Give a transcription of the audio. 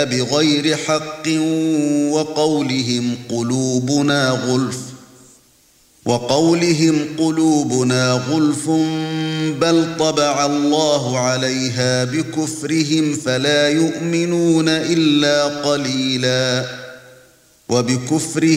عليها بغير حق وقولهم قلوبنا غلف بل طبع الله عليها بكفرهم فلا يؤمنون إلا قليلا وبكفرهم